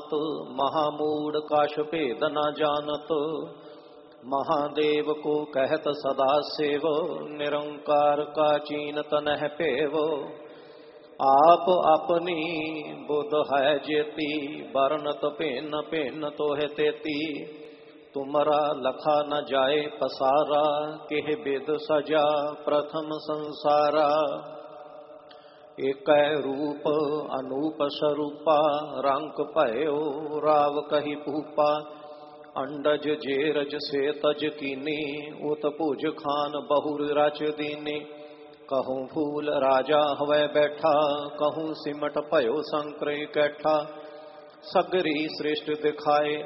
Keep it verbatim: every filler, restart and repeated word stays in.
मानत, महामूढ़ काश भेद न जानत। महादेव को कहत सदा सेव, निरंकार का चीनत नह पेव। आप अपनी बुध है जेती, बरनत पेन पेन तो है तेती। तुमरा लखा न जाए पसारा, केह बिद सजा प्रथम संसारा। एक रूप अनूप स्वरूपा, रंक भयो राव कही भूपा। अंडज जेरज से तज कीनी, उत भुज खान बहुर रच दीनी। कहूँ फूल राजा हवै बैठा, कहूँ सिमट भयो संकर कैठा। सगरी श्रेष्ठ दिखाए